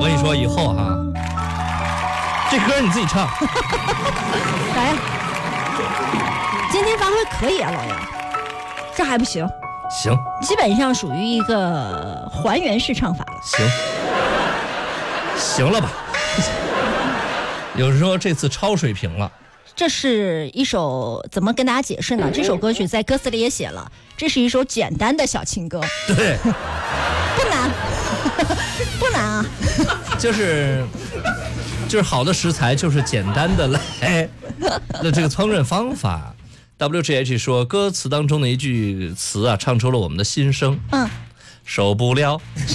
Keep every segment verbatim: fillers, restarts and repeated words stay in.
我跟你说，以后哈，这歌你自己唱。 来呀，今天发挥可以啊，老杨，这还不行？ 行， 基本上属于一个还原式唱法了。 行，行了吧？有人说这次超水平了。 这是一首怎么跟大家解释呢？这首歌曲在歌词里也写了，这是一首简单的小情歌。 对， 不难，不难啊。 就是就是好的食材，就是简单的来。那这个烹饪方法 ，W G H 说歌词当中的一句词啊，唱出了我们的心声。 嗯， 受不了，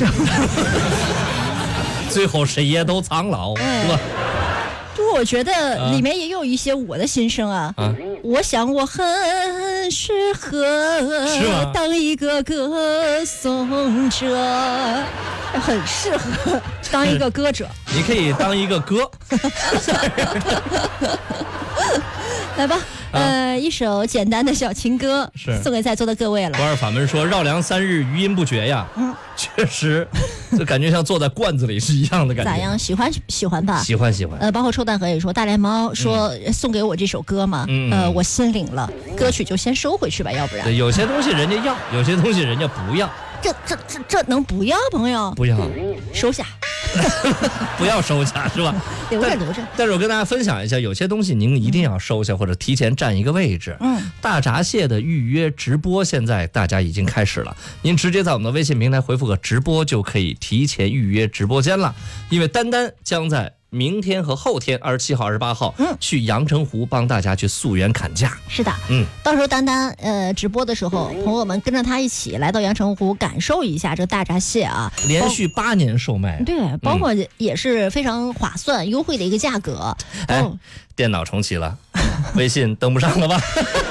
最后谁也都苍老， 嗯、 是吧？ 我觉得里面也有一些我的心声啊。啊我想我很适合当一个歌颂者，很适合当一个歌者。 你可以当一个歌。 来吧，啊、呃，一首简单的小情歌， 是送给在座的各位了。 不二法门说绕梁三日，余音不绝呀。嗯，确实，就感觉像坐在罐子里是一样的感觉。 咋样？喜欢喜欢吧？ 喜欢喜欢。 呃，包括臭蛋河也说，大脸猫说、嗯、送给我这首歌嘛，嗯、呃，我心领了，歌曲就先收回去吧，要不然。 对，有些东西人家要，有些东西人家不要。 这这这这能不要，朋友？ 不要， 收下。 不要收下是吧？ 留着留着。 但是我跟大家分享一下，有些东西您一定要收下，或者提前占一个位置。嗯，大闸蟹的预约直播现在大家已经开始了，您直接在我们的微信平台回复个直播就可以提前预约直播间了。因为丹丹将在明天和后天二十七号、二十八号，嗯，去阳澄湖帮大家去溯源砍价。 是的，嗯，到时候丹丹呃直播的时候，朋友们跟着他一起来到阳澄湖，感受一下这大闸蟹啊， 连续八年售卖， 对，包括也是非常划算、优惠的一个价格。 哎，哦、电脑重启了，微信登不上了吧？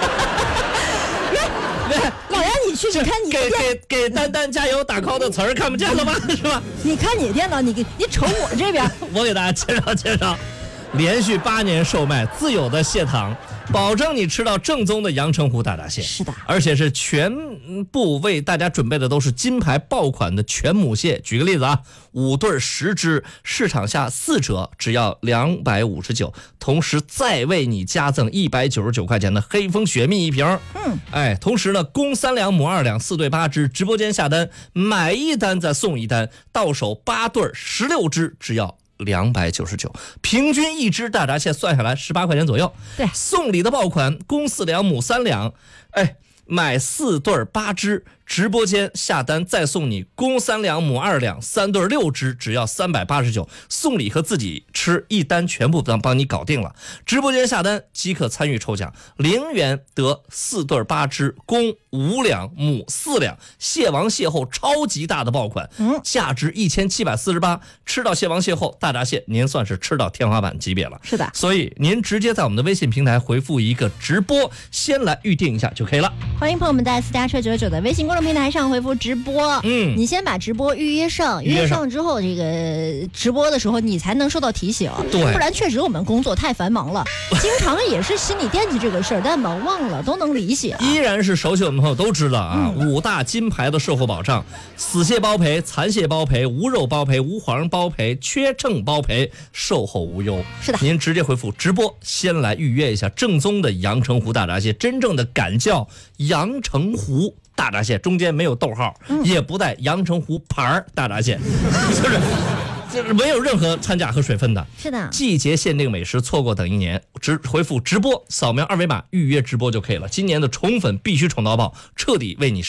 老杨，你去，你看你给给给丹丹加油打 call 的词儿看不见了吧？是吧？ 你看你电脑，你给你瞅我这边， 我给大家介绍介绍，连续八年售卖自有的蟹塘，保证你吃到正宗的阳澄湖大闸蟹。 是的， 而且是全部为大家准备的都是金牌爆款的全母蟹。举个例子啊，五对十只，市场价四折，只要两百五十九，同时再为你加赠一百九十九块钱的黑蜂雪蜜一瓶。嗯，哎，同时呢，公三两母二两，四对八只，直播间下单买一单再送一单，到手八对十六只，只要两百九十九，平均一只大闸蟹算下来十八块钱左右。 对， 送礼的爆款公四两母三两，哎，买四对八只，直播间下单再送你公三两母二两，三对六只，只要三百八十九。送礼和自己吃一单全部帮帮你搞定了。直播间下单即可参与抽奖，零元得四对八只，公五两母四两，蟹王蟹后超级大的爆款，嗯，价值一千七百四十八。吃到蟹王蟹后，大闸蟹您算是吃到天花板级别了。 是的， 所以您直接在我们的微信平台回复一个直播，先来预定一下就可以了。 欢迎朋友们在私家车九九九的微信公众平台上回复直播，嗯，你先把直播预约上，预约上之后，这个直播的时候你才能收到提醒， 对， 不然确实我们工作太繁忙了，经常也是心里惦记这个事儿，但忙忘了都能理解、啊。 依然是熟悉我们朋友都知道啊，嗯、五大金牌的售后保障：死蟹包赔、残蟹包赔、无肉包赔、无黄包赔、缺秤包赔，售后无忧。 是的， 您直接回复直播，先来预约一下正宗的阳澄湖大闸蟹，真正的敢叫阳澄湖大闸蟹，中间没有逗号，嗯、也不带阳澄湖牌大闸蟹，就是就是没有任何掺假和水分的。 是的， 季节限定美食，错过等一年。直回复直播，扫描二维码预约直播就可以了。今年的宠粉必须宠到爆，彻底为你